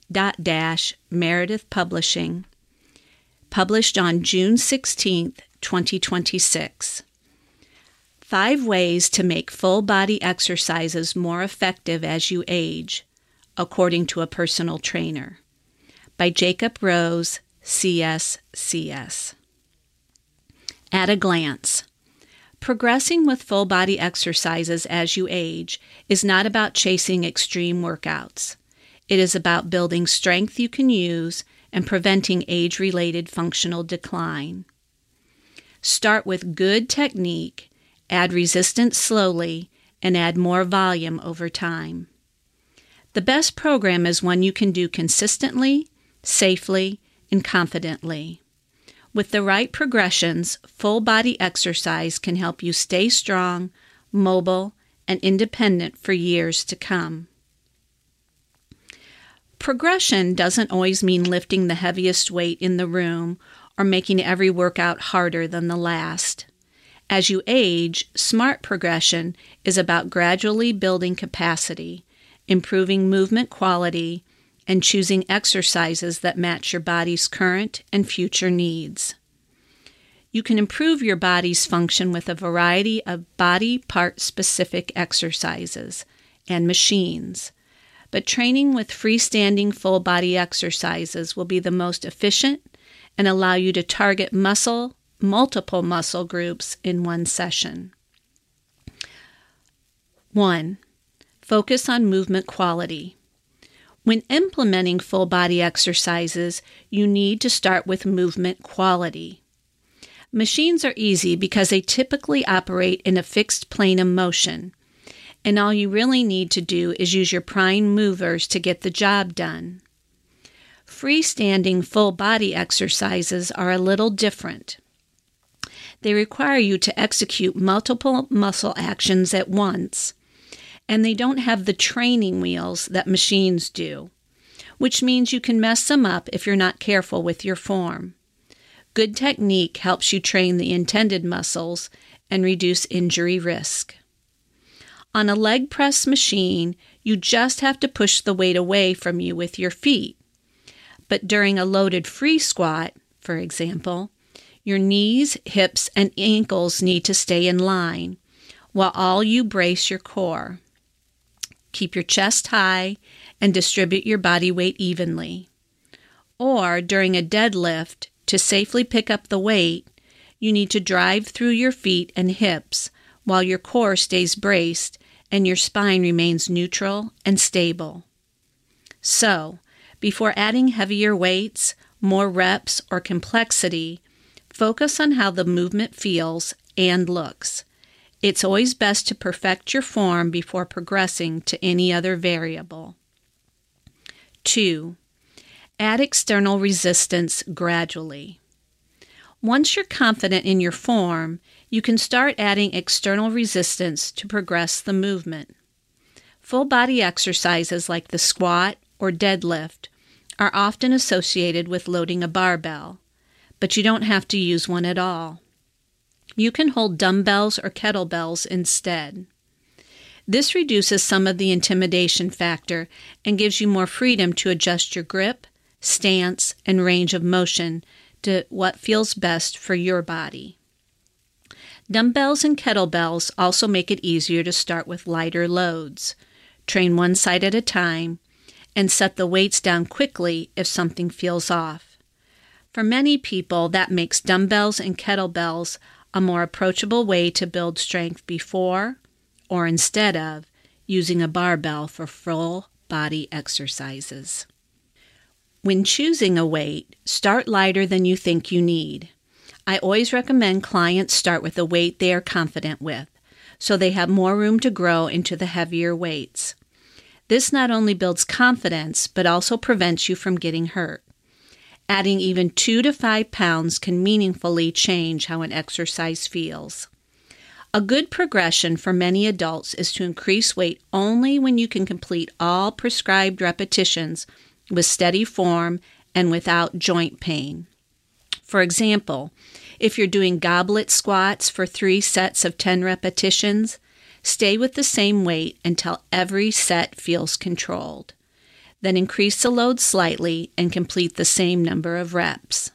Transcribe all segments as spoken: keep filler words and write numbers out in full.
dot dash Meredith Publishing, published on June sixteenth, twenty twenty-six. Five Ways to Make Full Body Exercises More Effective as You Age, according to a personal trainer, by Jacob Rose, C S C S. At a glance, progressing with full body exercises as you age is not about chasing extreme workouts. It is about building strength you can use and preventing age-related functional decline. Start with good technique, add resistance slowly, and add more volume over time. The best program is one you can do consistently, safely, and confidently. With the right progressions, full body exercise can help you stay strong, mobile, and independent for years to come. Progression doesn't always mean lifting the heaviest weight in the room or making every workout harder than the last. As you age, smart progression is about gradually building capacity, improving movement quality, and choosing exercises that match your body's current and future needs. You can improve your body's function with a variety of body part-specific exercises and machines, but training with freestanding full-body exercises will be the most efficient and allow you to target muscle multiple muscle groups in one session. One, focus on movement quality. When implementing full body exercises, you need to start with movement quality. Machines are easy because they typically operate in a fixed plane of motion, and all you really need to do is use your prime movers to get the job done. Freestanding full body exercises are a little different. They require you to execute multiple muscle actions at once, and they don't have the training wheels that machines do, which means you can mess them up if you're not careful with your form. Good technique helps you train the intended muscles and reduce injury risk. On a leg press machine, you just have to push the weight away from you with your feet. But during a loaded free squat, for example, your knees, hips, and ankles need to stay in line, while all you brace your core. Keep your chest high and distribute your body weight evenly. Or during a deadlift, to safely pick up the weight, you need to drive through your feet and hips while your core stays braced and your spine remains neutral and stable. So, before adding heavier weights, more reps, or complexity, focus on how the movement feels and looks. It's always best to perfect your form before progressing to any other variable. Two, add external resistance gradually. Once you're confident in your form, you can start adding external resistance to progress the movement. Full body exercises like the squat or deadlift are often associated with loading a barbell, but you don't have to use one at all. You can hold dumbbells or kettlebells instead. This reduces some of the intimidation factor and gives you more freedom to adjust your grip, stance, and range of motion to what feels best for your body. Dumbbells and kettlebells also make it easier to start with lighter loads. Train one side at a time, and set the weights down quickly if something feels off. For many people, that makes dumbbells and kettlebells a more approachable way to build strength before, or instead of, using a barbell for full body exercises. When choosing a weight, start lighter than you think you need. I always recommend clients start with a weight they are confident with, so they have more room to grow into the heavier weights. This not only builds confidence, but also prevents you from getting hurt. Adding even two to five pounds can meaningfully change how an exercise feels. A good progression for many adults is to increase weight only when you can complete all prescribed repetitions with steady form and without joint pain. For example, if you're doing goblet squats for three sets of ten repetitions, stay with the same weight until every set feels controlled. Then increase the load slightly and complete the same number of reps.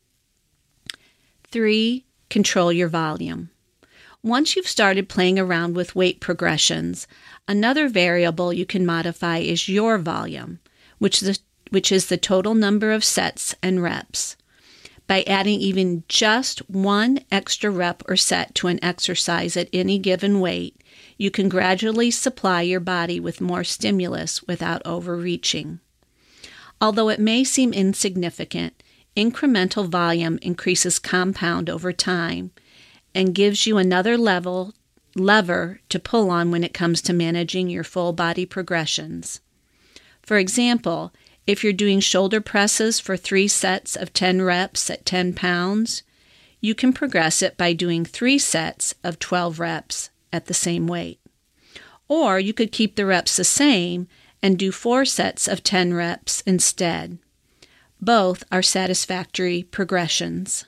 Three, control your volume. Once you've started playing around with weight progressions, another variable you can modify is your volume, which, the, which is the total number of sets and reps. By adding even just one extra rep or set to an exercise at any given weight, you can gradually supply your body with more stimulus without overreaching. Although it may seem insignificant, incremental volume increases compound over time and gives you another level lever to pull on when it comes to managing your full body progressions. For example, if you're doing shoulder presses for three sets of ten reps at ten pounds, you can progress it by doing three sets of twelve reps at the same weight. Or you could keep the reps the same and do four sets of ten reps instead. Both are satisfactory progressions.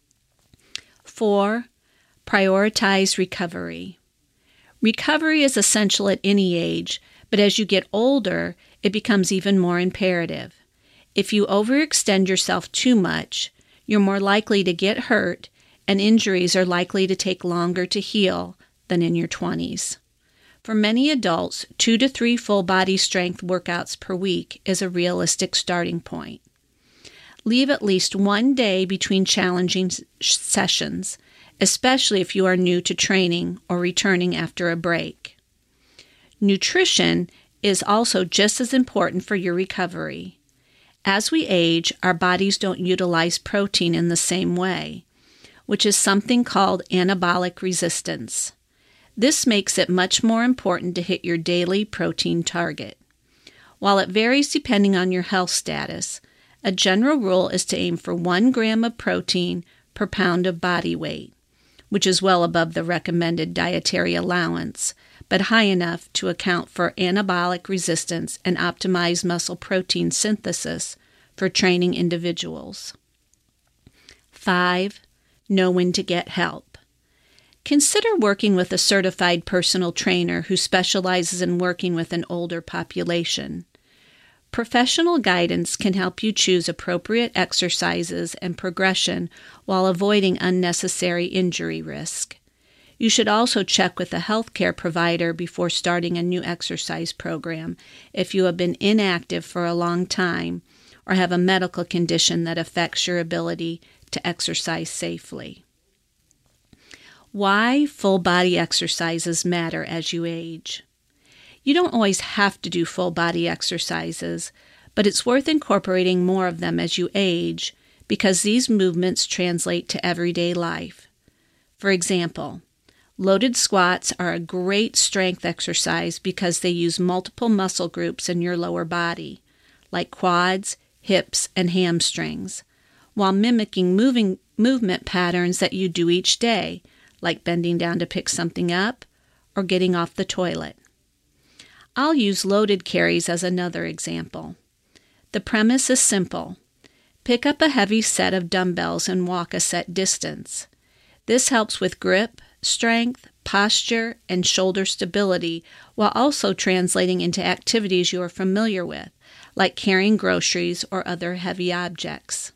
Four, prioritize recovery. Recovery is essential at any age, but as you get older, it becomes even more imperative. If you overextend yourself too much, you're more likely to get hurt, and injuries are likely to take longer to heal than in your twenties. For many adults, two to three full body strength workouts per week is a realistic starting point. Leave at least one day between challenging sessions, especially if you are new to training or returning after a break. Nutrition is also just as important for your recovery. As we age, our bodies don't utilize protein in the same way, which is something called anabolic resistance. This makes it much more important to hit your daily protein target. While it varies depending on your health status, a general rule is to aim for one gram of protein per pound of body weight, which is well above the recommended dietary allowance, but high enough to account for anabolic resistance and optimize muscle protein synthesis for training individuals. Five, know when to get help. Consider working with a certified personal trainer who specializes in working with an older population. Professional guidance can help you choose appropriate exercises and progression while avoiding unnecessary injury risk. You should also check with a healthcare provider before starting a new exercise program if you have been inactive for a long time or have a medical condition that affects your ability to exercise safely. Why full body exercises matter as you age. You don't always have to do full body exercises, but it's worth incorporating more of them as you age because these movements translate to everyday life. For example, loaded squats are a great strength exercise because they use multiple muscle groups in your lower body, like quads, hips, and hamstrings, while mimicking moving movement patterns that you do each day, like bending down to pick something up or getting off the toilet. I'll use loaded carries as another example. The premise is simple. Pick up a heavy set of dumbbells and walk a set distance. This helps with grip, strength, posture, and shoulder stability while also translating into activities you are familiar with, like carrying groceries or other heavy objects.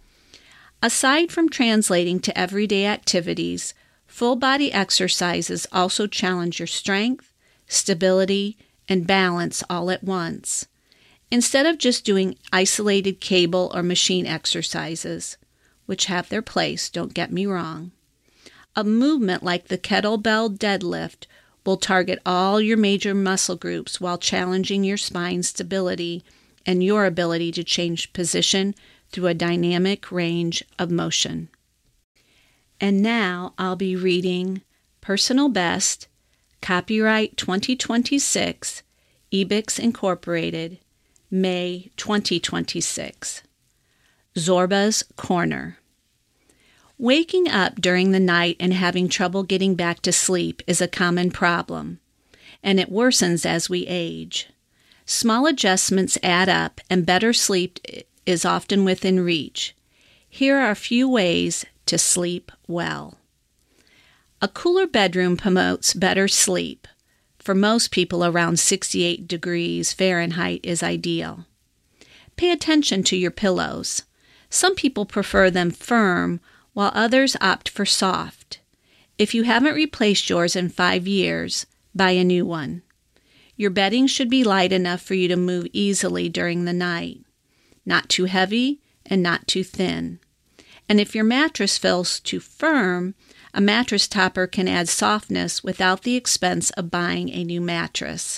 Aside from translating to everyday activities, full body exercises also challenge your strength, stability, and balance all at once. Instead of just doing isolated cable or machine exercises, which have their place, don't get me wrong, a movement like the kettlebell deadlift will target all your major muscle groups while challenging your spine stability and your ability to change position through a dynamic range of motion. And now I'll be reading Personal Best, Copyright twenty twenty-six, Ebix Incorporated, May twenty twenty-six. Zorba's Corner. Waking up during the night and having trouble getting back to sleep is a common problem, and it worsens as we age. Small adjustments add up, and better sleep is often within reach. Here are a few ways to sleep well. A cooler bedroom promotes better sleep. For most people, around sixty-eight degrees Fahrenheit is ideal. pay attention to your pillows. Some people prefer them firm, while others opt for soft. If you haven't replaced yours in five years, buy a new one. Your bedding should be light enough for you to move easily during the night. Not too heavy and not too thin. And if your mattress feels too firm, a mattress topper can add softness without the expense of buying a new mattress.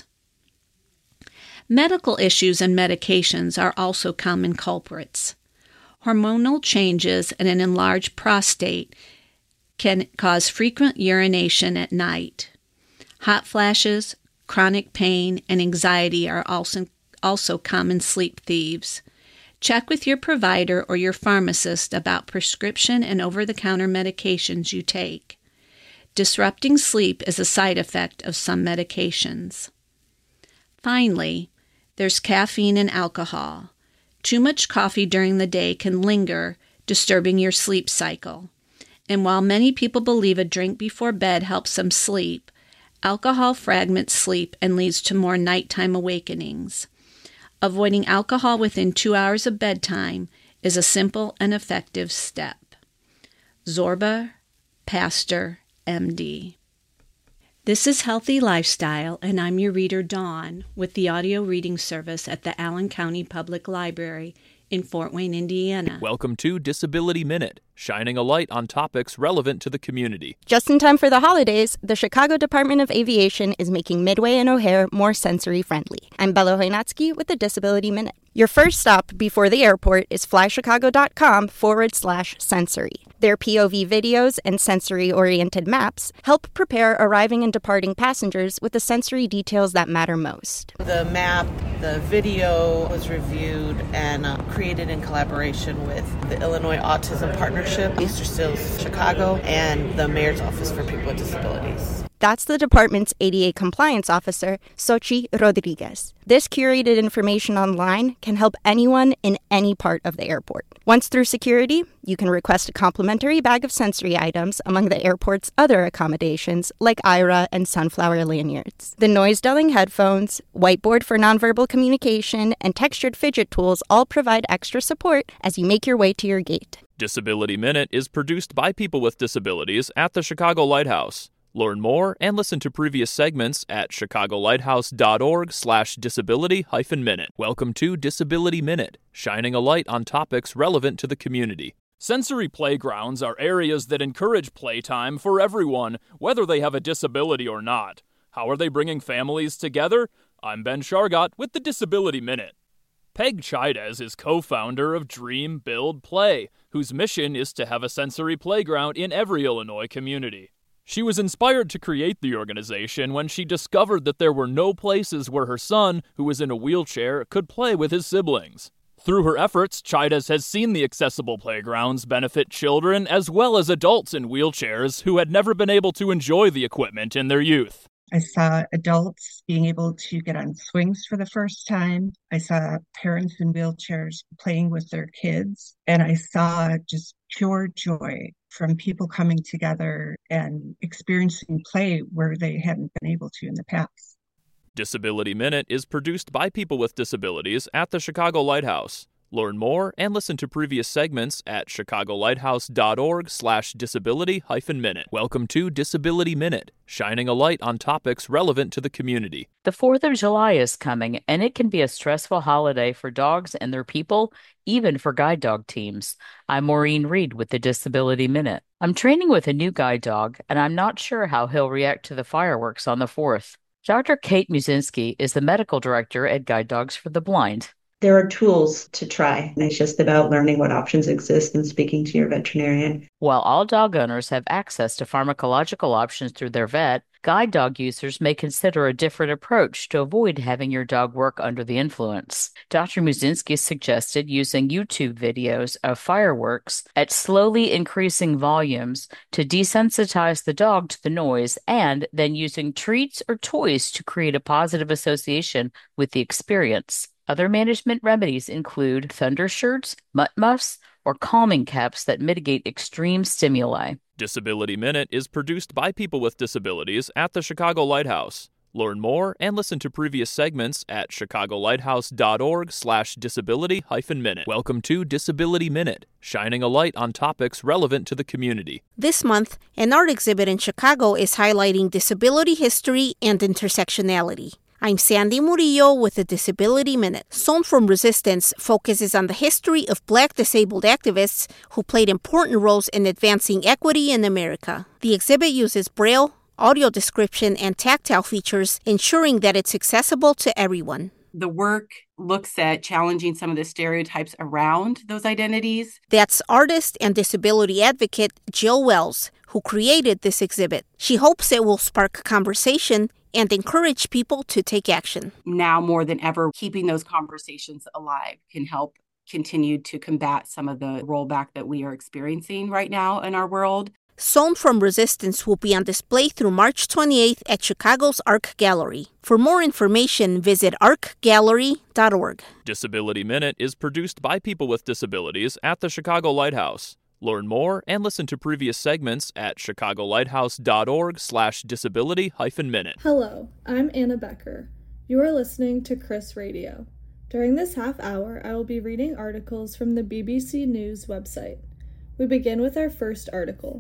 Medical issues and medications are also common culprits. Hormonal changes and an enlarged prostate can cause frequent urination at night. Hot flashes, chronic pain, and anxiety are also, also common sleep thieves. Check with your provider or your pharmacist about prescription and over-the-counter medications you take. Disrupting sleep is a side effect of some medications. Finally, there's caffeine and alcohol. Too much coffee during the day can linger, disturbing your sleep cycle. And while many people believe a drink before bed helps them sleep, alcohol fragments sleep and leads to more nighttime awakenings. Avoiding alcohol within two hours of bedtime is a simple and effective step. Zorba Pastor, M D. This is Healthy Lifestyle, and I'm your reader, Dawn, with the audio reading service at the Allen County Public Library in Fort Wayne, Indiana. Welcome to Disability Minute, shining a light on topics relevant to the community. Just in time for the holidays, the Chicago Department of Aviation is making Midway and O'Hare more sensory-friendly. I'm Bella Hoynatsky with the Disability Minute. Your first stop before the airport is flychicago.com forward slash sensory. Their P O V videos and sensory-oriented maps help prepare arriving and departing passengers with the sensory details that matter most. The map, the video was reviewed and uh, created in collaboration with the Illinois Autism Partnership, Easter Seals Chicago, and the Mayor's Office for People with Disabilities. That's the department's A D A compliance officer, Xochi Rodriguez. This curated information online can help anyone in any part of the airport. Once through security, you can request a complimentary bag of sensory items among the airport's other accommodations like I R A and Sunflower lanyards. The noise-dulling headphones, whiteboard for nonverbal communication, and textured fidget tools all provide extra support as you make your way to your gate. Disability Minute is produced by people with disabilities at the Chicago Lighthouse. Learn more and listen to previous segments at chicagolighthouse.org slash disability hyphen minute. Welcome to Disability Minute, shining a light on topics relevant to the community. Sensory playgrounds are areas that encourage playtime for everyone, whether they have a disability or not. How are they bringing families together? I'm Ben Shargott with the Disability Minute. Peg Chaidez is co-founder of Dream, Build, Play, whose mission is to have a sensory playground in every Illinois community. She was inspired to create the organization when she discovered that there were no places where her son, who was in a wheelchair, could play with his siblings. Through her efforts, Chaidez has seen the accessible playgrounds benefit children as well as adults in wheelchairs who had never been able to enjoy the equipment in their youth. I saw adults being able to get on swings for the first time. I saw parents in wheelchairs playing with their kids. And I saw just pure joy from people coming together and experiencing play where they hadn't been able to in the past. Disability Minute is produced by people with disabilities at the Chicago Lighthouse. Learn more and listen to previous segments at chicagolighthouse.org slash disability hyphen minute. Welcome to Disability Minute, shining a light on topics relevant to the community. The fourth of July is coming, and it can be a stressful holiday for dogs and their people, even for guide dog teams. I'm Maureen Reed with the Disability Minute. I'm training with a new guide dog, and I'm not sure how he'll react to the fireworks on the fourth. Doctor Kate Musinski is the medical director at Guide Dogs for the Blind. There are tools to try. It's just about learning what options exist and speaking to your veterinarian. While all dog owners have access to pharmacological options through their vet, guide dog users may consider a different approach to avoid having your dog work under the influence. Doctor Musinski suggested using YouTube videos of fireworks at slowly increasing volumes to desensitize the dog to the noise, and then using treats or toys to create a positive association with the experience. Other management remedies include thunder shirts, mutt muffs, or calming caps that mitigate extreme stimuli. Disability Minute is produced by people with disabilities at the Chicago Lighthouse. Learn more and listen to previous segments at chicagolighthouse.org slash disability hyphen minute. Welcome to Disability Minute, shining a light on topics relevant to the community. This month, an art exhibit in Chicago is highlighting disability history and intersectionality. I'm Sandy Murillo with the Disability Minute. Sown from Resistance focuses on the history of Black disabled activists who played important roles in advancing equity in America. The exhibit uses Braille, audio description, and tactile features, ensuring that it's accessible to everyone. The work looks at challenging some of the stereotypes around those identities. That's artist and disability advocate Jill Wells, who created this exhibit. She hopes it will spark conversation and encourage people to take action. Now more than ever, keeping those conversations alive can help continue to combat some of the rollback that we are experiencing right now in our world. Sown from Resistance will be on display through March twenty-eighth at Chicago's Arc Gallery. For more information, visit arc gallery dot org. Disability Minute is produced by people with disabilities at the Chicago Lighthouse. Learn more and listen to previous segments at chicagolighthouse.org slash disability hyphen minute. Hello, I'm Anna Becker. You are listening to Chris Radio. During this half hour, I will be reading articles from the B B C News website. We begin with our first article.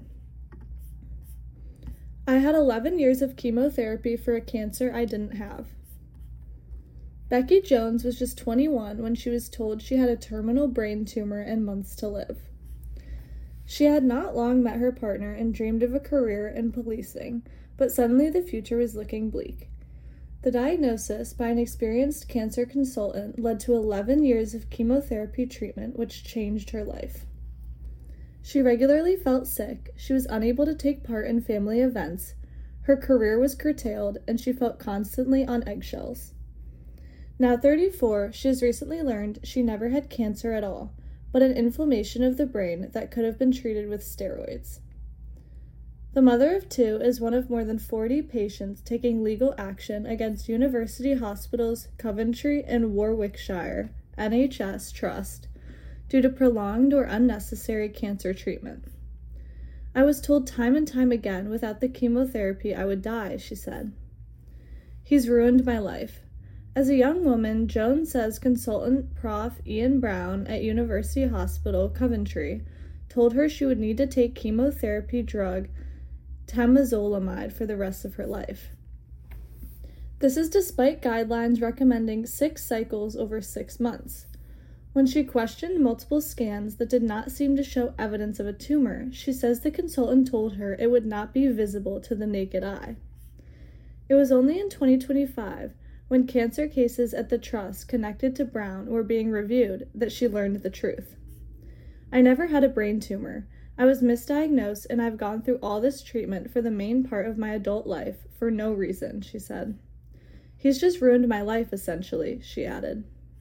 I had eleven years of chemotherapy for a cancer I didn't have. Becky Jones was just twenty-one when she was told she had a terminal brain tumor and months to live. She had not long met her partner and dreamed of a career in policing, but suddenly the future was looking bleak. The diagnosis by an experienced cancer consultant led to eleven years of chemotherapy treatment, which changed her life. She regularly felt sick, she was unable to take part in family events, her career was curtailed, and she felt constantly on eggshells. Now thirty-four, she has recently learned she never had cancer at all, but an inflammation of the brain that could have been treated with steroids. The mother of two is one of more than forty patients taking legal action against University Hospitals Coventry and Warwickshire N H S Trust due to prolonged or unnecessary cancer treatment. I was told time and time again without the chemotherapy I would die, she said. He's ruined my life. As a young woman, Jones says consultant Professor Ian Brown at University Hospital Coventry told her she would need to take chemotherapy drug temozolomide for the rest of her life. This is despite guidelines recommending six cycles over six months. When she questioned multiple scans that did not seem to show evidence of a tumor, she says the consultant told her it would not be visible to the naked eye. It was only in twenty twenty-five, when cancer cases at the trust connected to Brown were being reviewed, that she learned the truth. I never had a brain tumor. I was misdiagnosed, and I've gone through all this treatment for the main part of my adult life for no reason, she said. He's just ruined my life, essentially, she added.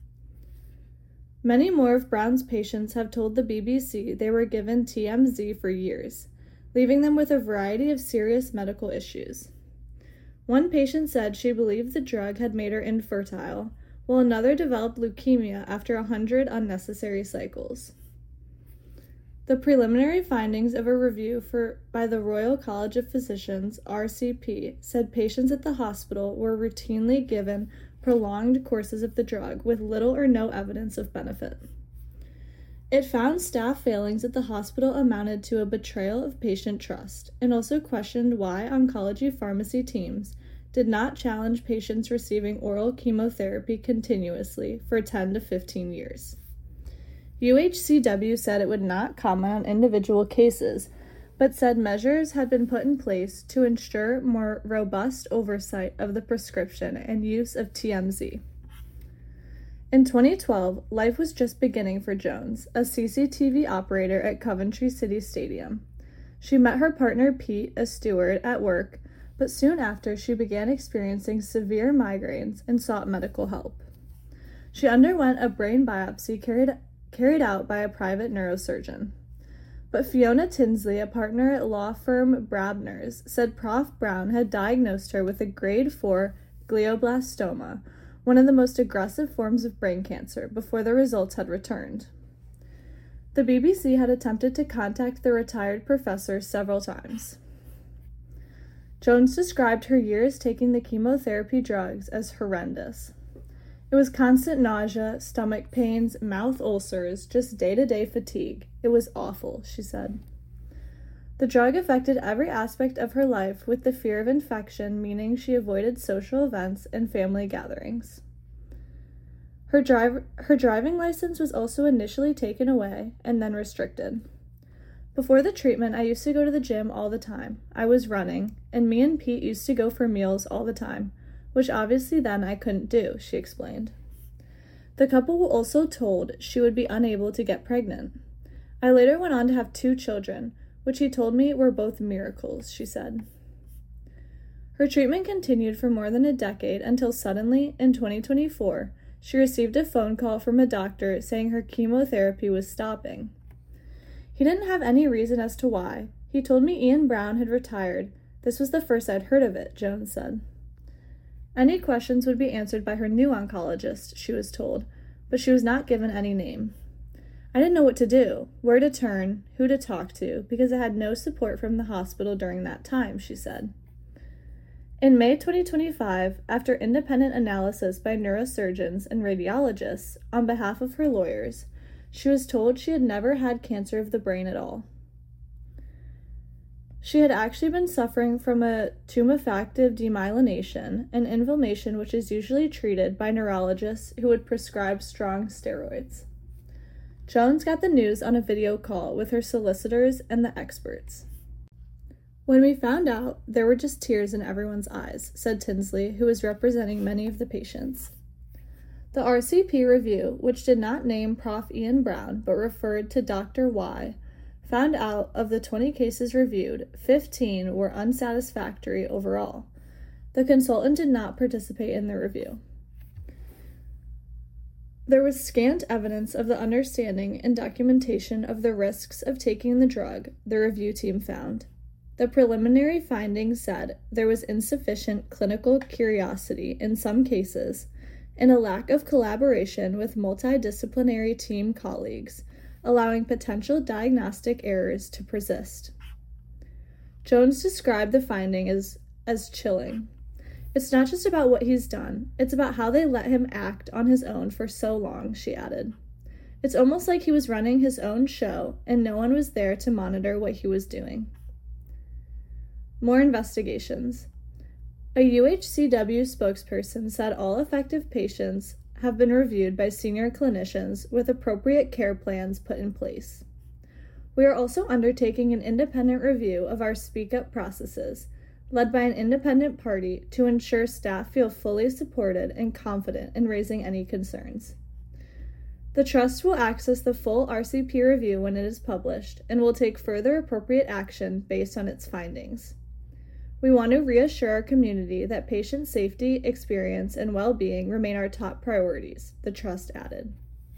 Many more of Brown's patients have told the B B C they were given T M Z for years, leaving them with a variety of serious medical issues. One patient said she believed the drug had made her infertile, while another developed leukemia after a hundred unnecessary cycles. The preliminary findings of a review for, by the Royal College of Physicians, R C P, said patients at the hospital were routinely given prolonged courses of the drug with little or no evidence of benefit. It found staff failings at the hospital amounted to a betrayal of patient trust, and also questioned why oncology pharmacy teams did not challenge patients receiving oral chemotherapy continuously for ten to fifteen years. U H C W said it would not comment on individual cases, but said measures had been put in place to ensure more robust oversight of the prescription and use of T M Z. In twenty twelve, life was just beginning for Jones, a C C T V operator at Coventry City Stadium. She met her partner Pete, a steward, at work, but soon after she began experiencing severe migraines and sought medical help. She underwent a brain biopsy carried, carried out by a private neurosurgeon. But Fiona Tinsley, a partner at law firm Brabner's, said Professor Brown had diagnosed her with a grade four glioblastoma, one of the most aggressive forms of brain cancer, before the results had returned. The B B C had attempted to contact the retired professor several times. Jones described her years taking the chemotherapy drugs as horrendous. It was constant nausea, stomach pains, mouth ulcers, just day-to-day fatigue. It was awful, she said. The drug affected every aspect of her life, with the fear of infection meaning she avoided social events and family gatherings. Her, drive, her driving license was also initially taken away and then restricted. Before the treatment, I used to go to the gym all the time. I was running, and me and Pete used to go for meals all the time, which obviously then I couldn't do, she explained. The couple were also told she would be unable to get pregnant. I later went on to have two children, which he told me were both miracles, she said. Her treatment continued for more than a decade until suddenly, in twenty twenty-four, she received a phone call from a doctor saying her chemotherapy was stopping. He didn't have any reason as to why. He told me Ian Brown had retired. This was the first I'd heard of it, Jones said. Any questions would be answered by her new oncologist, she was told, but she was not given any name. I didn't know what to do, where to turn, who to talk to, because I had no support from the hospital during that time, she said. In May twenty twenty-five, after independent analysis by neurosurgeons and radiologists on behalf of her lawyers, she was told she had never had cancer of the brain at all. She had actually been suffering from a tumefactive demyelination, an inflammation which is usually treated by neurologists who would prescribe strong steroids. Jones got the news on a video call with her solicitors and the experts. When we found out, there were just tears in everyone's eyes, said Tinsley, who was representing many of the patients. The R C P review, which did not name Professor Ian Brown but referred to Doctor Y, found out of the twenty cases reviewed, fifteen were unsatisfactory overall. The consultant did not participate in the review. There was scant evidence of the understanding and documentation of the risks of taking the drug, the review team found. The preliminary findings said there was insufficient clinical curiosity in some cases and a lack of collaboration with multidisciplinary team colleagues, allowing potential diagnostic errors to persist. Jones described the finding as, as chilling. It's not just about what he's done, it's about how they let him act on his own for so long, she added. It's almost like he was running his own show and no one was there to monitor what he was doing. More investigations. A U H C W spokesperson said all affected patients have been reviewed by senior clinicians with appropriate care plans put in place. We are also undertaking an independent review of our Speak Up processes, led by an independent party, to ensure staff feel fully supported and confident in raising any concerns. The Trust will access the full R C P review when it is published and will take further appropriate action based on its findings. We want to reassure our community that patient safety, experience, and well-being remain our top priorities, the Trust added.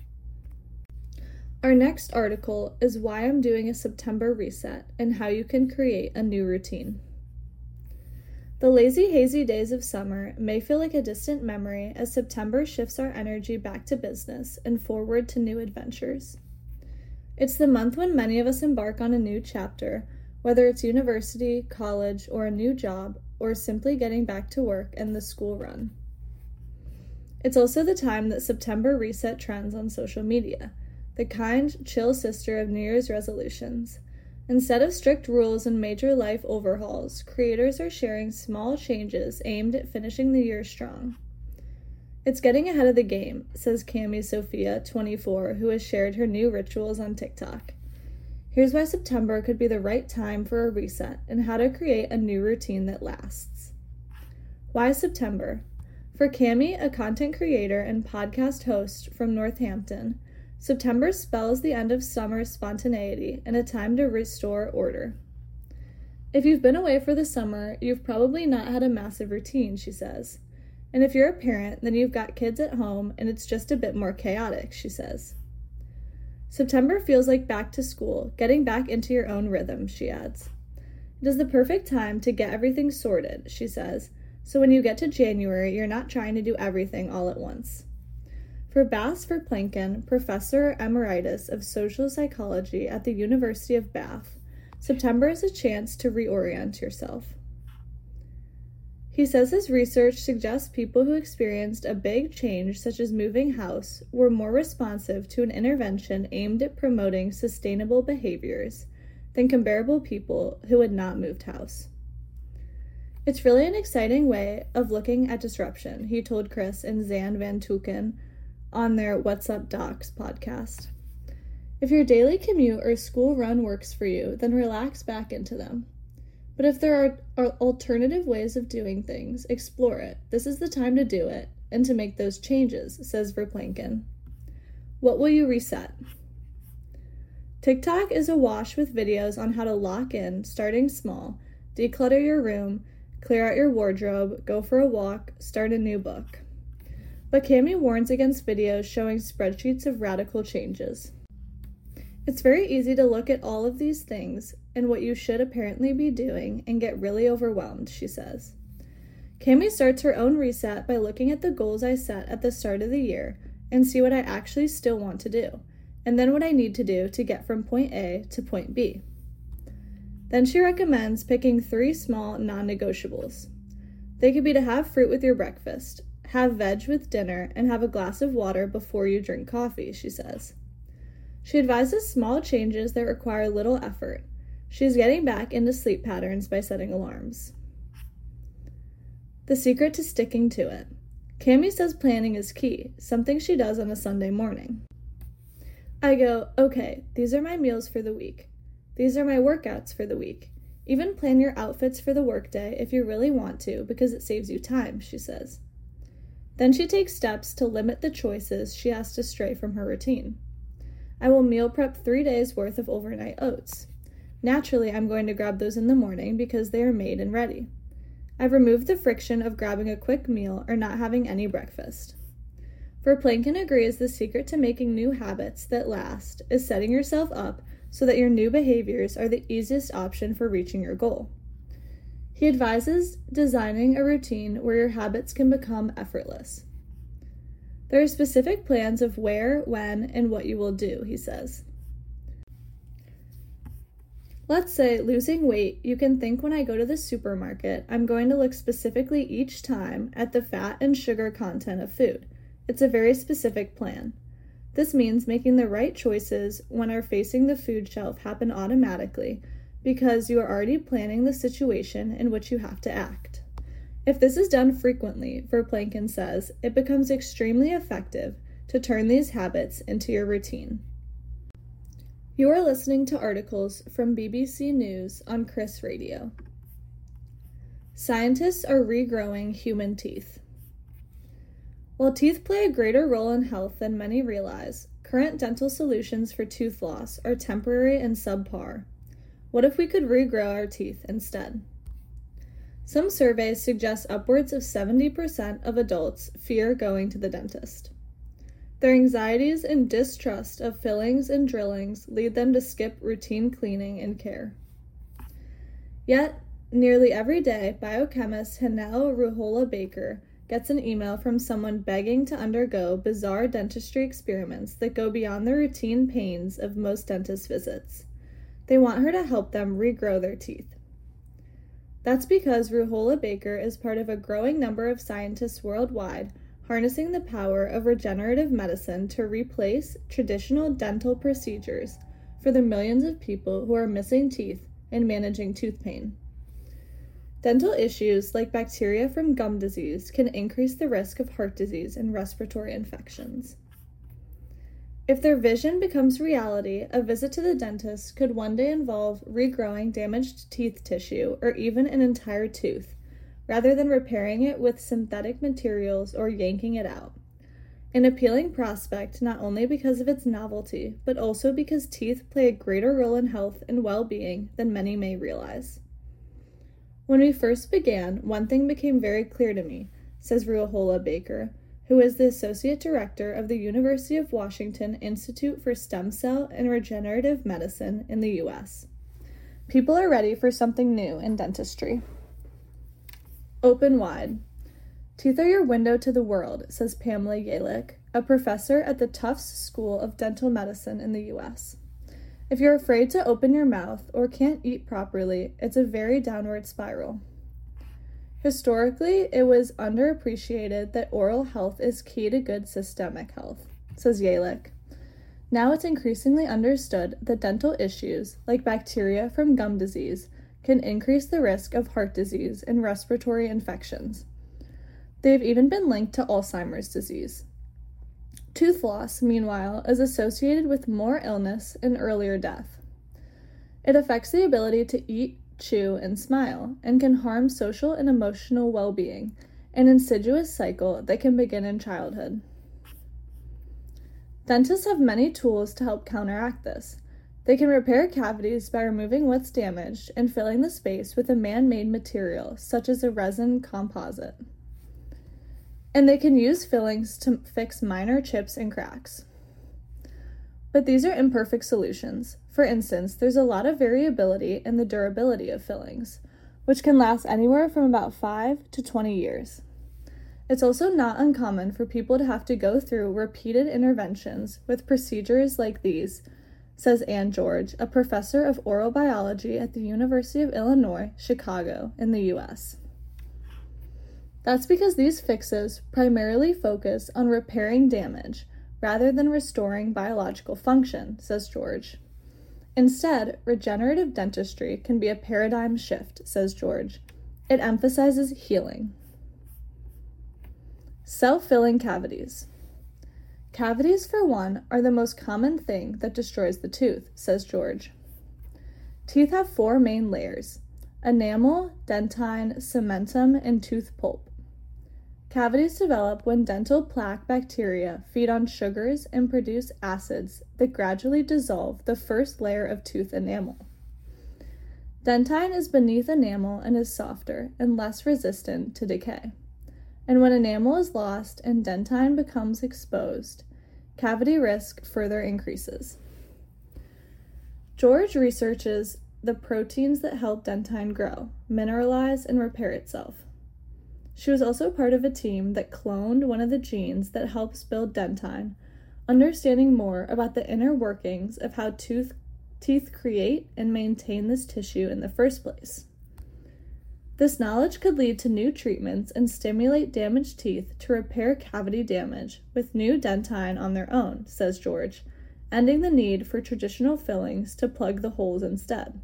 Our next article is Why I'm Doing a September Reset and How You Can Create a New Routine. The lazy, hazy days of summer may feel like a distant memory as September shifts our energy back to business and forward to new adventures. It's the month when many of us embark on a new chapter, whether it's university, college, or a new job, or simply getting back to work and the school run. It's also the time that September reset trends on social media, the kind, chill sister of New Year's resolutions. Instead of strict rules and major life overhauls, creators are sharing small changes aimed at finishing the year strong. It's getting ahead of the game, says Cami Sophia, twenty-four, who has shared her new rituals on TikTok. Here's why September could be the right time for a reset and how to create a new routine that lasts. Why September? For Cami, a content creator and podcast host from Northampton, September spells the end of summer spontaneity and a time to restore order. If you've been away for the summer, you've probably not had a massive routine, she says. And if you're a parent, then you've got kids at home and it's just a bit more chaotic, she says. September feels like back to school, getting back into your own rhythm, she adds. It is the perfect time to get everything sorted, she says, so when you get to January, you're not trying to do everything all at once. For Bas Verplanken, Professor Emeritus of Social Psychology at the University of Bath, September is a chance to reorient yourself. He says his research suggests people who experienced a big change, such as moving house, were more responsive to an intervention aimed at promoting sustainable behaviors than comparable people who had not moved house. It's really an exciting way of looking at disruption, he told Chris and Zan Van Tuken on their What's Up Docs podcast. If your daily commute or school run works for you, then relax back into them. But if there are, are alternative ways of doing things, explore it. This is the time to do it and to make those changes, says Verplanken. What will you reset? TikTok is awash with videos on how to lock in, starting small, declutter your room, clear out your wardrobe, go for a walk, start a new book. But Cami warns against videos showing spreadsheets of radical changes. It's very easy to look at all of these things and what you should apparently be doing and get really overwhelmed, she says. Cami starts her own reset by looking at the goals I set at the start of the year and see what I actually still want to do, and then what I need to do to get from point A to point B. Then she recommends picking three small non-negotiables. They could be to have fruit with your breakfast, have veg with dinner, and have a glass of water before you drink coffee, she says. She advises small changes that require little effort. She's getting back into sleep patterns by setting alarms. The secret to sticking to it. Cami says planning is key, something she does on a Sunday morning. I go, okay, these are my meals for the week. These are my workouts for the week. Even plan your outfits for the workday if you really want to, because it saves you time, she says. Then she takes steps to limit the choices she has to stray from her routine. I will meal prep three days worth of overnight oats. Naturally, I'm going to grab those in the morning because they are made and ready. I've removed the friction of grabbing a quick meal or not having any breakfast. Verplanken agrees the secret to making new habits that last is setting yourself up so that your new behaviors are the easiest option for reaching your goal. He advises designing a routine where your habits can become effortless. There are specific plans of where, when, and what you will do, he says. Let's say losing weight, you can think when I go to the supermarket, I'm going to look specifically each time at the fat and sugar content of food. It's a very specific plan. This means making the right choices when are facing the food shelf happen automatically because you are already planning the situation in which you have to act. If this is done frequently, Verplanken says, it becomes extremely effective to turn these habits into your routine. You are listening to articles from B B C News on Chris Radio. Scientists are regrowing human teeth. While teeth play a greater role in health than many realize, current dental solutions for tooth loss are temporary and subpar. What if we could regrow our teeth instead? Some surveys suggest upwards of seventy percent of adults fear going to the dentist. Their anxieties and distrust of fillings and drillings lead them to skip routine cleaning and care. Yet, nearly every day, biochemist Hanel Ruhola Baker gets an email from someone begging to undergo bizarre dentistry experiments that go beyond the routine pains of most dentist visits. They want her to help them regrow their teeth. That's because Ruhola Baker is part of a growing number of scientists worldwide harnessing the power of regenerative medicine to replace traditional dental procedures for the millions of people who are missing teeth and managing tooth pain. Dental issues like bacteria from gum disease can increase the risk of heart disease and respiratory infections. If their vision becomes reality, a visit to the dentist could one day involve regrowing damaged teeth tissue or even an entire tooth, rather than repairing it with synthetic materials or yanking it out. An appealing prospect not only because of its novelty, but also because teeth play a greater role in health and well-being than many may realize. When we first began, one thing became very clear to me, says Ruhola Baker, who is the Associate Director of the University of Washington Institute for Stem Cell and Regenerative Medicine in the U S. People are ready for something new in dentistry. Open wide. Teeth are your window to the world, says Pamela Yalick, a professor at the Tufts School of Dental Medicine in the U S. If you're afraid to open your mouth or can't eat properly, it's a very downward spiral. Historically, it was underappreciated that oral health is key to good systemic health, says Yalick. Now it's increasingly understood that dental issues, like bacteria from gum disease, can increase the risk of heart disease and respiratory infections. They've even been linked to Alzheimer's disease. Tooth loss, meanwhile, is associated with more illness and earlier death. It affects the ability to eat, chew, and smile, and can harm social and emotional well-being, an insidious cycle that can begin in childhood. Dentists have many tools to help counteract this. They can repair cavities by removing what's damaged and filling the space with a man-made material, such as a resin composite. And they can use fillings to fix minor chips and cracks. But these are imperfect solutions. For instance, there's a lot of variability in the durability of fillings, which can last anywhere from about five to twenty years. It's also not uncommon for people to have to go through repeated interventions with procedures like these, says Ann George, a professor of oral biology at the University of Illinois, Chicago, in the U S That's because these fixes primarily focus on repairing damage rather than restoring biological function, says George. Instead, regenerative dentistry can be a paradigm shift, says George. It emphasizes healing. Self-filling cavities. Cavities, for one, are the most common thing that destroys the tooth, says George. Teeth have four main layers: enamel, dentine, cementum, and tooth pulp. Cavities develop when dental plaque bacteria feed on sugars and produce acids that gradually dissolve the first layer of tooth enamel. Dentine is beneath enamel and is softer and less resistant to decay. And when enamel is lost and dentine becomes exposed, cavity risk further increases. George researches the proteins that help dentine grow, mineralize, and repair itself. She was also part of a team that cloned one of the genes that helps build dentine, understanding more about the inner workings of how tooth, teeth create and maintain this tissue in the first place. This knowledge could lead to new treatments and stimulate damaged teeth to repair cavity damage with new dentine on their own, says George, ending the need for traditional fillings to plug the holes instead.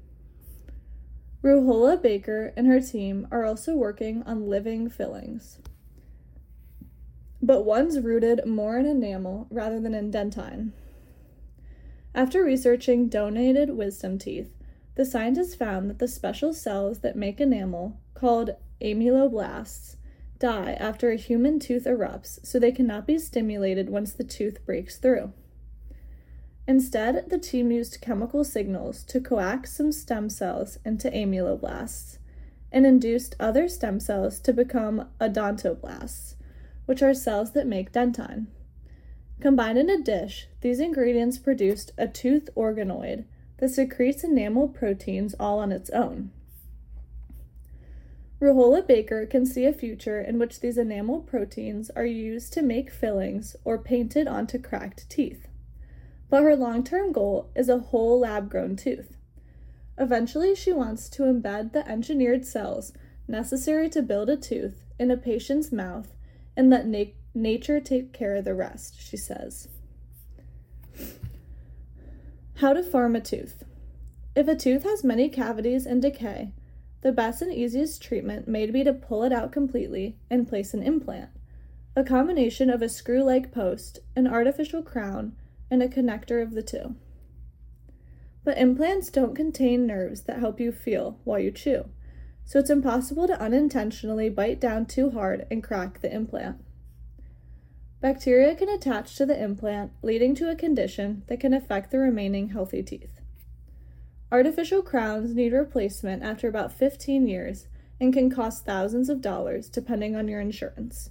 Ruhola Baker and her team are also working on living fillings, but one's rooted more in enamel rather than in dentine. After researching donated wisdom teeth, the scientists found that the special cells that make enamel, called amyloblasts, die after a human tooth erupts, so they cannot be stimulated once the tooth breaks through. Instead, the team used chemical signals to coax some stem cells into amyloblasts and induced other stem cells to become odontoblasts, which are cells that make dentine. Combined in a dish, these ingredients produced a tooth organoid that secretes enamel proteins all on its own. Ruhola Baker can see a future in which these enamel proteins are used to make fillings or painted onto cracked teeth. But her long-term goal is a whole lab-grown tooth. Eventually, she wants to embed the engineered cells necessary to build a tooth in a patient's mouth and let na- nature take care of the rest, she says. How to form a tooth. If a tooth has many cavities and decay, the best and easiest treatment may be to pull it out completely and place an implant, a combination of a screw-like post, an artificial crown, and a connector of the two. But implants don't contain nerves that help you feel while you chew, so it's impossible to unintentionally bite down too hard and crack the implant. Bacteria can attach to the implant, leading to a condition that can affect the remaining healthy teeth. Artificial crowns need replacement after about fifteen years and can cost thousands of dollars depending on your insurance.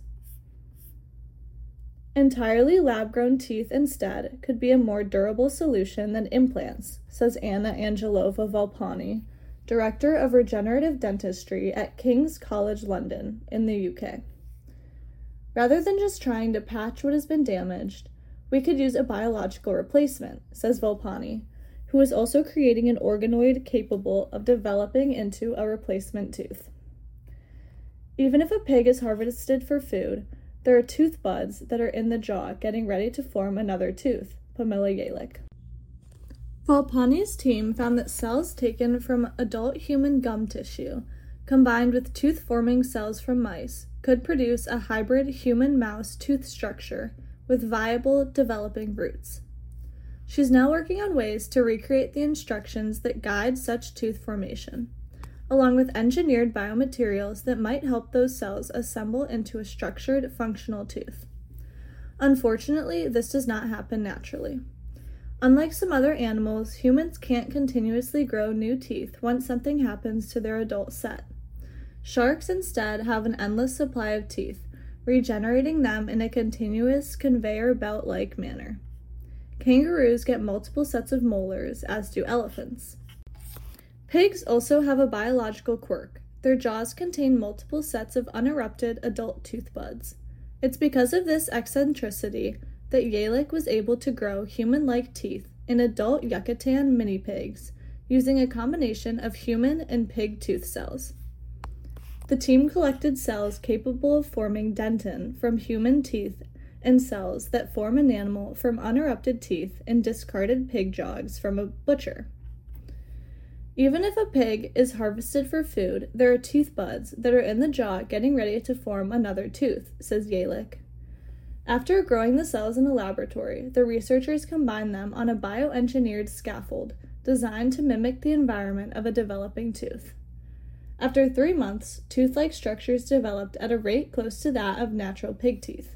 Entirely lab-grown teeth instead could be a more durable solution than implants, says Anna Angelova Volpani, Director of Regenerative Dentistry at King's College London in the U K. Rather than just trying to patch what has been damaged, we could use a biological replacement, says Volpani, who is also creating an organoid capable of developing into a replacement tooth. Even if a pig is harvested for food, there are tooth buds that are in the jaw getting ready to form another tooth, Pamela Yalick. Volpani's team found that cells taken from adult human gum tissue, combined with tooth-forming cells from mice, could produce a hybrid human-mouse tooth structure with viable developing roots. She's now working on ways to recreate the instructions that guide such tooth formation, along with engineered biomaterials that might help those cells assemble into a structured, functional tooth. Unfortunately, this does not happen naturally. Unlike some other animals, humans can't continuously grow new teeth once something happens to their adult set. Sharks instead have an endless supply of teeth, regenerating them in a continuous conveyor belt-like manner. Kangaroos get multiple sets of molars, as do elephants. Pigs also have a biological quirk. Their jaws contain multiple sets of unerupted adult tooth buds. It's because of this eccentricity that Yalick was able to grow human-like teeth in adult Yucatan mini pigs, using a combination of human and pig tooth cells. The team collected cells capable of forming dentin from human teeth and cells that form enamel from unerupted teeth and discarded pig jaws from a butcher. Even if a pig is harvested for food, there are tooth buds that are in the jaw getting ready to form another tooth, says Yalick. After growing the cells in a laboratory, the researchers combined them on a bioengineered scaffold designed to mimic the environment of a developing tooth. After three months, tooth-like structures developed at a rate close to that of natural pig teeth.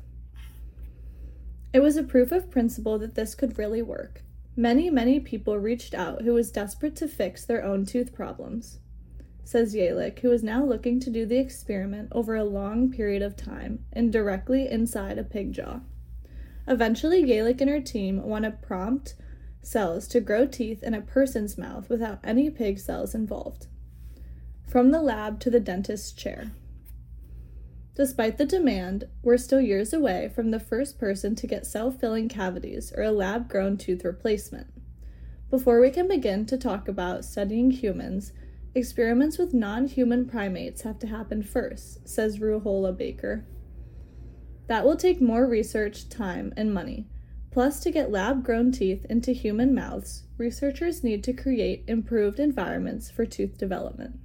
It was a proof of principle that this could really work. Many, many people reached out who was desperate to fix their own tooth problems, says Yalick, who is now looking to do the experiment over a long period of time and directly inside a pig jaw. Eventually, Yalick and her team want to prompt cells to grow teeth in a person's mouth without any pig cells involved. From the lab to the dentist's chair. Despite the demand, we're still years away from the first person to get self-filling cavities or a lab-grown tooth replacement. Before we can begin to talk about studying humans, experiments with non-human primates have to happen first, says Ruhola Baker. That will take more research, time, and money. Plus, to get lab-grown teeth into human mouths, researchers need to create improved environments for tooth development.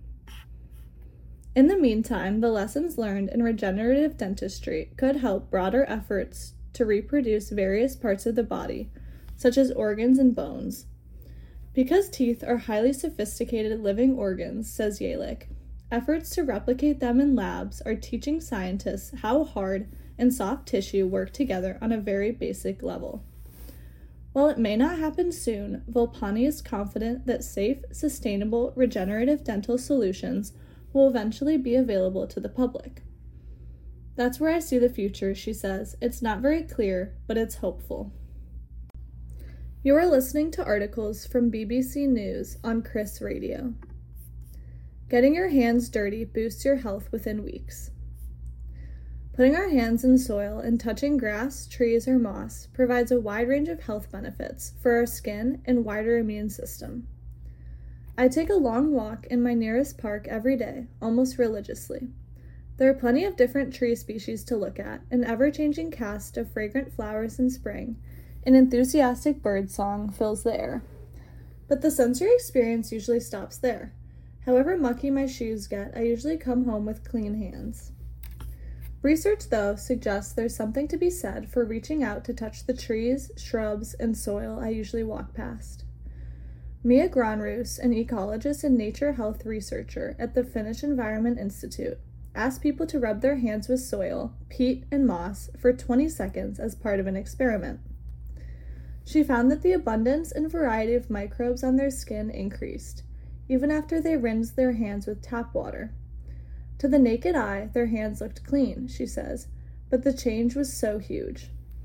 In the meantime, the lessons learned in regenerative dentistry could help broader efforts to reproduce various parts of the body, such as organs and bones. Because teeth are highly sophisticated living organs, says Yalick, efforts to replicate them in labs are teaching scientists how hard and soft tissue work together on a very basic level. While it may not happen soon, Volpani is confident that safe, sustainable, regenerative dental solutions will eventually be available to the public. That's where I see the future, she says. It's not very clear, but it's hopeful. You are listening to articles from B B C News on Chris Radio. Getting your hands dirty boosts your health within weeks. Putting our hands in soil and touching grass, trees, or moss provides a wide range of health benefits for our skin and wider immune system. I take a long walk in my nearest park every day, almost religiously. There are plenty of different tree species to look at, an ever-changing cast of fragrant flowers in spring, and enthusiastic bird song fills the air. But the sensory experience usually stops there. However mucky my shoes get, I usually come home with clean hands. Research, though, suggests there's something to be said for reaching out to touch the trees, shrubs, and soil I usually walk past. Mia Granrus, an ecologist and nature health researcher at the Finnish Environment Institute, asked people to rub their hands with soil, peat, and moss for twenty seconds as part of an experiment. She found that the abundance and variety of microbes on their skin increased, even after they rinsed their hands with tap water. To the naked eye, their hands looked clean, she says, but the change was so huge.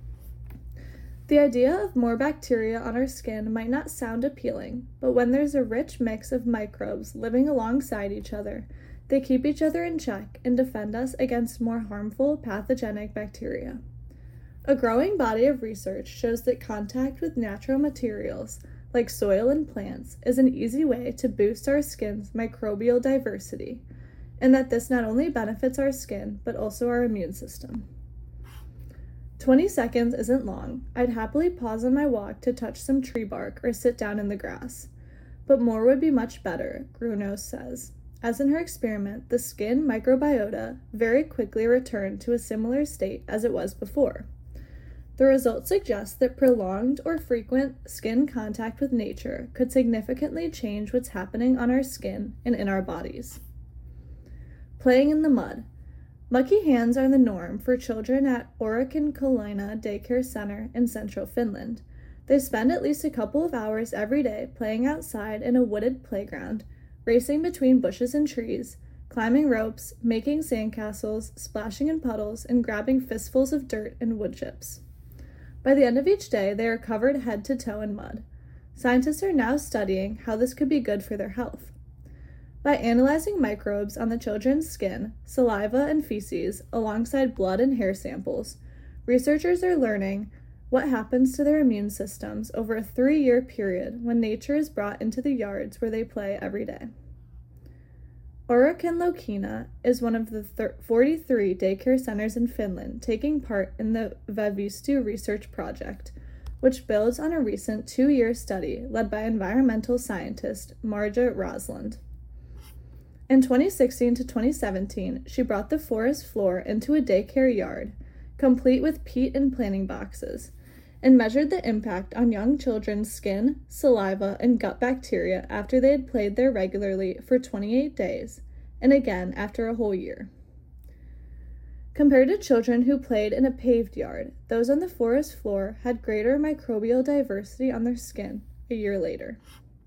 The idea of more bacteria on our skin might not sound appealing, but when there's a rich mix of microbes living alongside each other, they keep each other in check and defend us against more harmful pathogenic bacteria. A growing body of research shows that contact with natural materials, like soil and plants, is an easy way to boost our skin's microbial diversity, and that this not only benefits our skin, but also our immune system. twenty seconds isn't long. I'd happily pause on my walk to touch some tree bark or sit down in the grass. But more would be much better, Grunos says. As in her experiment, the skin microbiota very quickly returned to a similar state as it was before. The results suggest that prolonged or frequent skin contact with nature could significantly change what's happening on our skin and in our bodies. Playing in the mud. Mucky hands are the norm for children at Orikkinkylä Daycare Center in central Finland. They spend at least a couple of hours every day playing outside in a wooded playground, racing between bushes and trees, climbing ropes, making sandcastles, splashing in puddles, and grabbing fistfuls of dirt and wood chips. By the end of each day, they are covered head to toe in mud. Scientists are now studying how this could be good for their health. By analyzing microbes on the children's skin, saliva, and feces, alongside blood and hair samples, researchers are learning what happens to their immune systems over a three-year period when nature is brought into the yards where they play every day. Orikkinkylä is one of the forty-three daycare centers in Finland taking part in the Vaivistu research project, which builds on a recent two-year study led by environmental scientist Marja Rosland. In twenty sixteen to twenty seventeen, she brought the forest floor into a daycare yard, complete with peat and planting boxes, and measured the impact on young children's skin, saliva, and gut bacteria after they had played there regularly for twenty-eight days, and again after a whole year. Compared to children who played in a paved yard, those on the forest floor had greater microbial diversity on their skin a year later.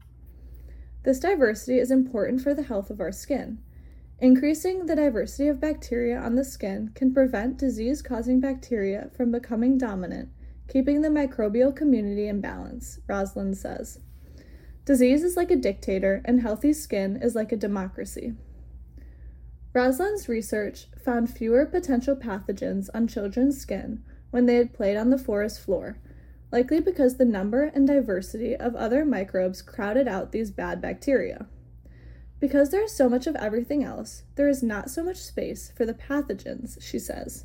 This diversity is important for the health of our skin. Increasing the diversity of bacteria on the skin can prevent disease-causing bacteria from becoming dominant, keeping the microbial community in balance, Rosland says. Disease is like a dictator, and healthy skin is like a democracy. Rosland's research found fewer potential pathogens on children's skin when they had played on the forest floor, likely because the number and diversity of other microbes crowded out these bad bacteria. Because there is so much of everything else, there is not so much space for the pathogens, she says.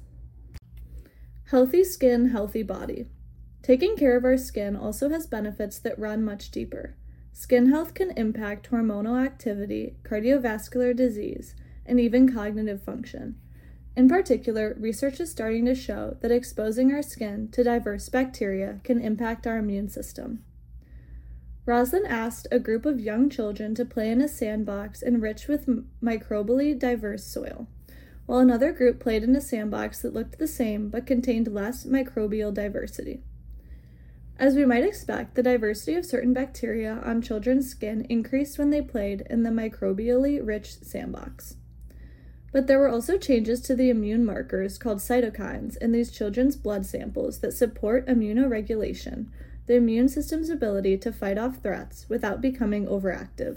Healthy skin, healthy body. Taking care of our skin also has benefits that run much deeper. Skin health can impact hormonal activity, cardiovascular disease, and even cognitive function. In particular, research is starting to show that exposing our skin to diverse bacteria can impact our immune system. Rosland asked a group of young children to play in a sandbox enriched with m- microbially diverse soil, while another group played in a sandbox that looked the same but contained less microbial diversity. As we might expect, the diversity of certain bacteria on children's skin increased when they played in the microbially rich sandbox. But there were also changes to the immune markers called cytokines in these children's blood samples that support immunoregulation, the immune system's ability to fight off threats without becoming overactive.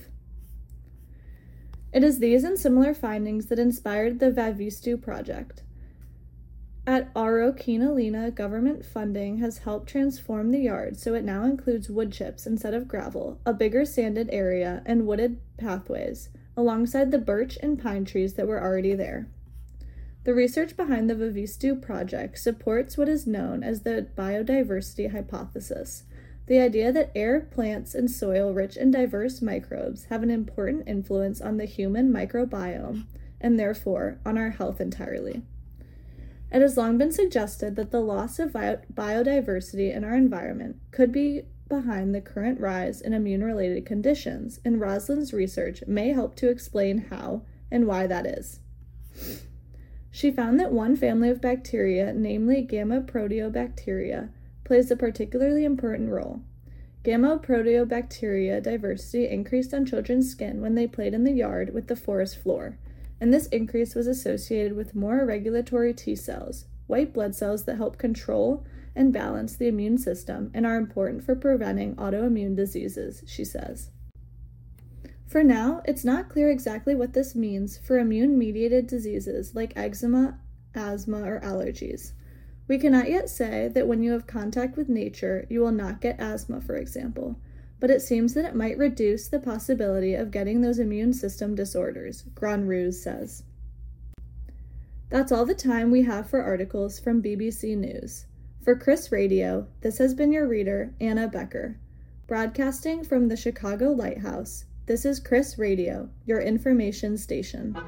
It is these and similar findings that inspired the Vaivistu project. At Orikkinkylä, government funding has helped transform the yard so it now includes wood chips instead of gravel, a bigger sanded area, and wooded pathways, alongside the birch and pine trees that were already there. The research behind the Vaivistu project supports what is known as the biodiversity hypothesis, the idea that air, plants, and soil rich in diverse microbes have an important influence on the human microbiome and therefore on our health entirely. It has long been suggested that the loss of bio- biodiversity in our environment could be behind the current rise in immune-related conditions, and Rosland's research may help to explain how and why that is. She found that one family of bacteria, namely Gamma proteobacteria, plays a particularly important role. Gamma proteobacteria diversity increased on children's skin when they played in the yard with the forest floor, and this increase was associated with more regulatory T cells, white blood cells that help control and balance the immune system and are important for preventing autoimmune diseases, she says. For now, it's not clear exactly what this means for immune-mediated diseases like eczema, asthma, or allergies. We cannot yet say that when you have contact with nature, you will not get asthma, for example, but it seems that it might reduce the possibility of getting those immune system disorders, Granruse says. That's all the time we have for articles from B B C News. For Chris Radio, this has been your reader, Anna Becker. Broadcasting from the Chicago Lighthouse, this is Chris Radio, your information station.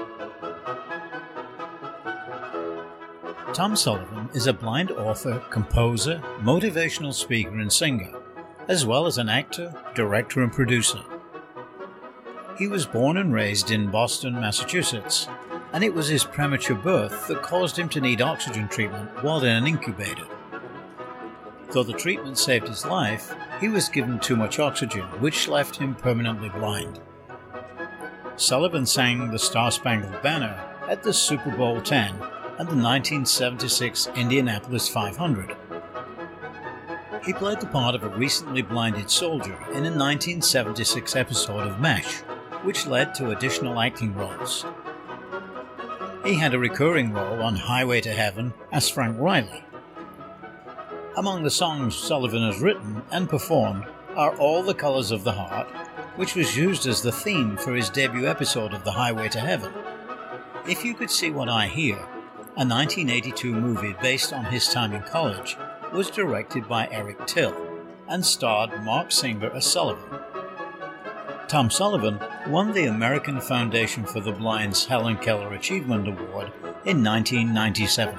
Tom Sullivan is a blind author, composer, motivational speaker, and singer, as well as an actor, director, and producer. He was born and raised in Boston, Massachusetts, and it was his premature birth that caused him to need oxygen treatment while in an incubator. Though the treatment saved his life, he was given too much oxygen, which left him permanently blind. Sullivan sang the Star-Spangled Banner at the Super Bowl ten and the nineteen seventy-six Indianapolis five hundred. He played the part of a recently blinded soldier in a nineteen seventy-six episode of MASH, which led to additional acting roles. He had a recurring role on Highway to Heaven as Frank Riley. Among the songs Sullivan has written and performed are All the Colors of the Heart, which was used as the theme for his debut episode of The Highway to Heaven. If You Could See What I Hear, a nineteen eighty-two movie based on his time in college, was directed by Eric Till and starred Mark Singer as Sullivan. Tom Sullivan won the American Foundation for the Blind's Helen Keller Achievement Award in nineteen ninety-seven.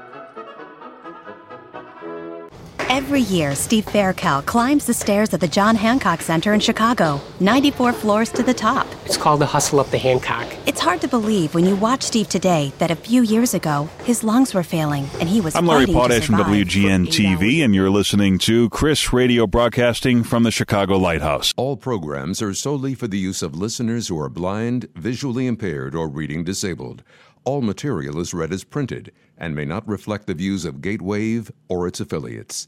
Every year, Steve Faircal climbs the stairs at the John Hancock Center in Chicago, ninety-four floors to the top. It's called the Hustle Up the Hancock. It's hard to believe when you watch Steve today that a few years ago, his lungs were failing and he was I'm Larry fighting to Potash from survive. W G N T V, and you're listening to Chris Radio broadcasting from the Chicago Lighthouse. All programs are solely for the use of listeners who are blind, visually impaired, or reading disabled. All material is read as printed and may not reflect the views of Gatewave or its affiliates.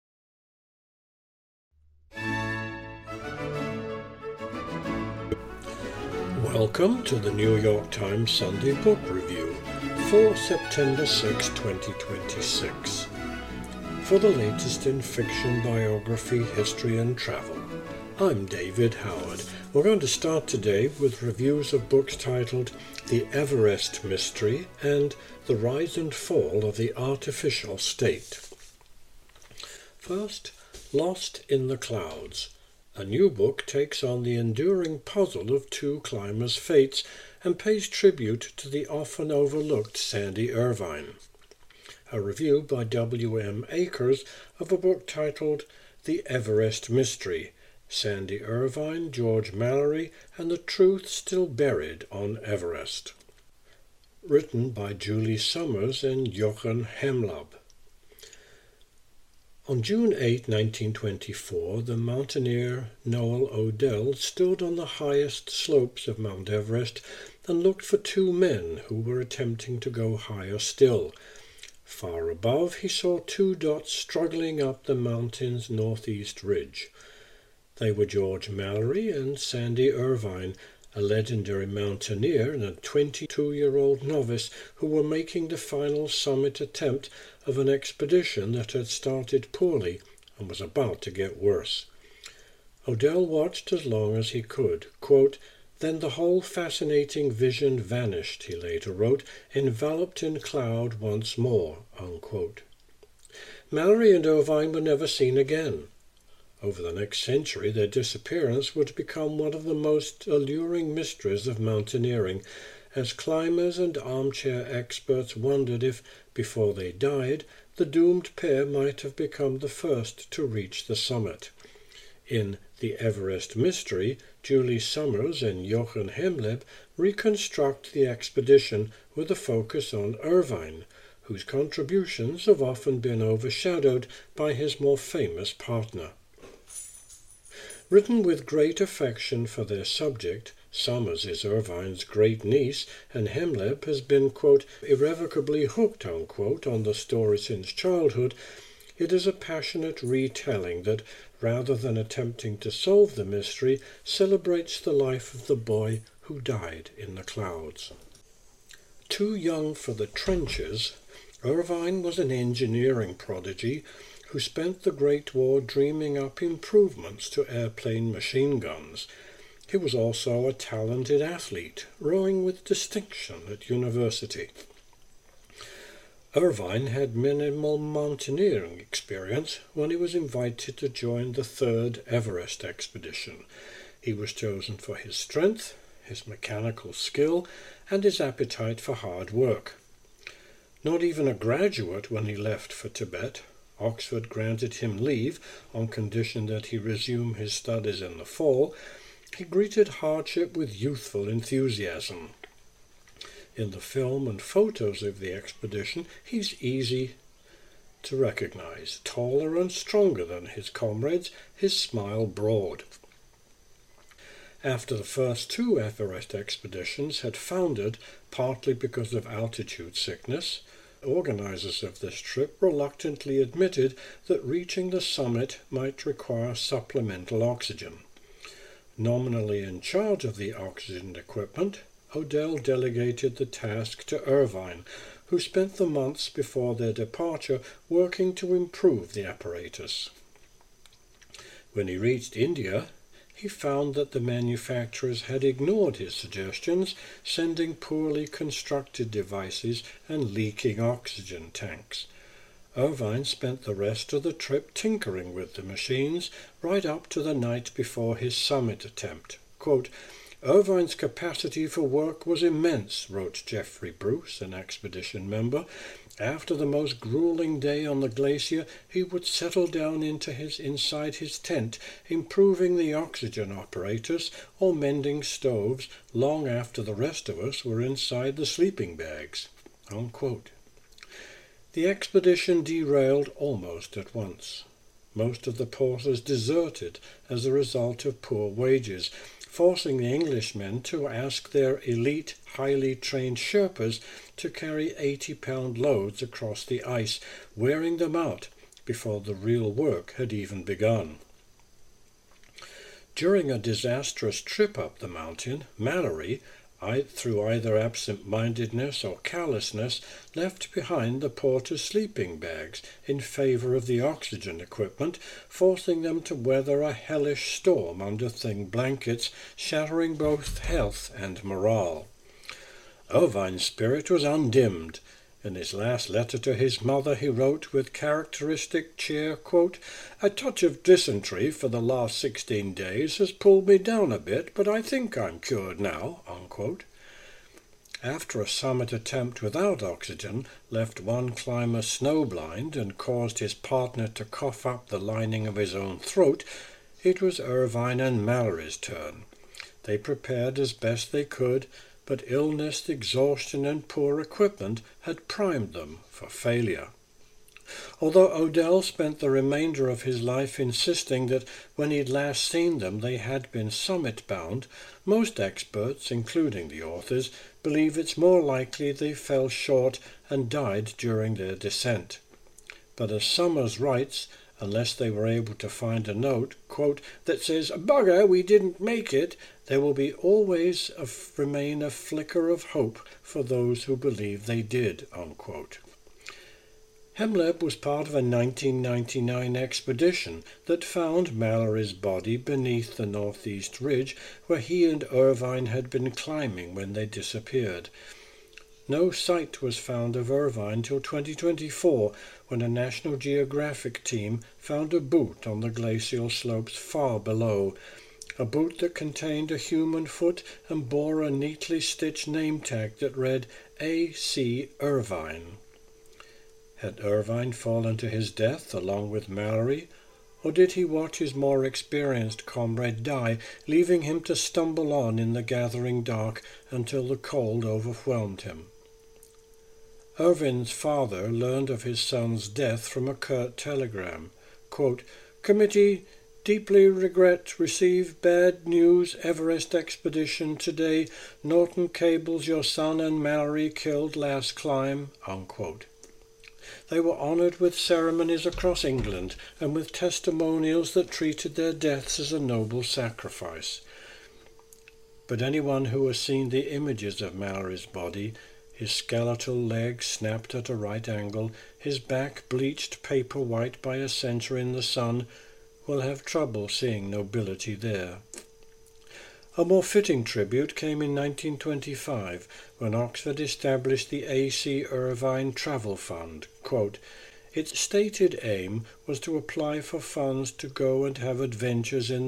Welcome to the New York Times Sunday Book Review for September sixth, twenty twenty-six. For the latest in fiction, biography, history, and travel, I'm David Howard. We're going to start today with reviews of books titled The Everest Mystery and The Rise and Fall of the Artificial State. First, Lost in the Clouds. A new book takes on the enduring puzzle of two climbers' fates and pays tribute to the often overlooked Sandy Irvine. A review by W M Akers of a book titled The Everest Mystery, Sandy Irvine, George Mallory, and the Truth Still Buried on Everest. Written by Julie Summers and Jochen Hemlab. On June eighth, nineteen twenty-four, the mountaineer Noel Odell stood on the highest slopes of Mount Everest and looked for two men who were attempting to go higher still. Far above, he saw two dots struggling up the mountain's northeast ridge. They were George Mallory and Sandy Irvine, a legendary mountaineer and a twenty-two-year-old novice who were making the final summit attempt of an expedition that had started poorly and was about to get worse. Odell watched as long as he could. Quote, "Then the whole fascinating vision vanished," he later wrote, "enveloped in cloud once more." Unquote. Mallory and Irvine were never seen again. Over the next century, their disappearance would become one of the most alluring mysteries of mountaineering, as climbers and armchair experts wondered if, before they died, the doomed pair might have become the first to reach the summit. In The Everest Mystery, Julie Summers and Jochen Hemlab reconstruct the expedition with a focus on Irvine, whose contributions have often been overshadowed by his more famous partner. Written with great affection for their subject, Summers is Irvine's great niece, and Hemlab has been, quote, irrevocably hooked, unquote, on the story since childhood. It is a passionate retelling that, rather than attempting to solve the mystery, celebrates the life of the boy who died in the clouds. Too young for the trenches, Irvine was an engineering prodigy who spent the Great War dreaming up improvements to airplane machine guns. He was also a talented athlete, rowing with distinction at university. Irvine had minimal mountaineering experience when he was invited to join the third Everest expedition. He was chosen for his strength, his mechanical skill, and his appetite for hard work. Not even a graduate when he left for Tibet, Oxford granted him leave on condition that he resume his studies in the fall, he greeted hardship with youthful enthusiasm. In the film and photos of the expedition, he's easy to recognize. Taller and stronger than his comrades, his smile broad. After the first two Everest expeditions had foundered, partly because of altitude sickness, organizers of this trip reluctantly admitted that reaching the summit might require supplemental oxygen. Nominally in charge of the oxygen equipment, Odell delegated the task to Irvine, who spent the months before their departure working to improve the apparatus. When he reached India, he found that the manufacturers had ignored his suggestions, sending poorly constructed devices and leaking oxygen tanks. Irvine spent the rest of the trip tinkering with the machines, right up to the night before his summit attempt. Quote, Irvine's capacity for work was immense, wrote Jeffrey Bruce, an expedition member. After the most grueling day on the glacier, he would settle down into his inside his tent, improving the oxygen apparatus or mending stoves long after the rest of us were inside the sleeping bags. Unquote. The expedition derailed almost at once. Most of the porters deserted as a result of poor wages, forcing the Englishmen to ask their elite, highly trained Sherpas to carry eighty-pound loads across the ice, wearing them out before the real work had even begun. During a disastrous trip up the mountain, Mallory, through either absent-mindedness or callousness, left behind the porters' sleeping bags in favor of the oxygen equipment, forcing them to weather a hellish storm under thin blankets, shattering both health and morale. Irvine's spirit was undimmed. In his last letter to his mother, he wrote with characteristic cheer, quote, A touch of dysentery for the last sixteen days has pulled me down a bit, but I think I'm cured now, unquote. After a summit attempt without oxygen left one climber snowblind and caused his partner to cough up the lining of his own throat, it was Irvine and Mallory's turn. They prepared as best they could, but illness, exhaustion, and poor equipment had primed them for failure. Although Odell spent the remainder of his life insisting that when he'd last seen them they had been summit-bound, most experts, including the authors, believe it's more likely they fell short and died during their descent. But as Summers writes, unless they were able to find a note, quote, that says, "Bugger, we didn't make it," there will be always a, remain a flicker of hope for those who believe they did, unquote. Hemleb was part of a nineteen ninety-nine expedition that found Mallory's body beneath the northeast ridge where he and Irvine had been climbing when they disappeared. No sight was found of Irvine till twenty twenty-four, when a National Geographic team found a boot on the glacial slopes far below, a boot that contained a human foot and bore a neatly stitched name tag that read A C Irvine. Had Irvine fallen to his death along with Mallory, or did he watch his more experienced comrade die, leaving him to stumble on in the gathering dark until the cold overwhelmed him? Irvine's father learned of his son's death from a curt telegram. Quote, "Committee, deeply regret, receive bad news, Everest expedition today. Norton cables your son and Mallory killed last climb." Unquote. They were honoured with ceremonies across England and with testimonials that treated their deaths as a noble sacrifice. But anyone who has seen the images of Mallory's body, his skeletal leg snapped at a right angle, his back bleached paper white by a century in the sun, will have trouble seeing nobility there. A more fitting tribute came in nineteen twenty-five, when Oxford established the A C Irvine Travel Fund. Quote, its stated aim was to apply for funds to go and have adventures in